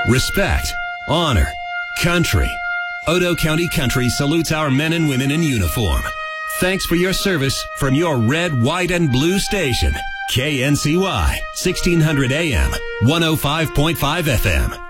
respect, honor, country. Odo County Country salutes our men and women in uniform. Thanks for your service from your red, white, and blue station. KNCY, 1600 AM, 105.5 FM.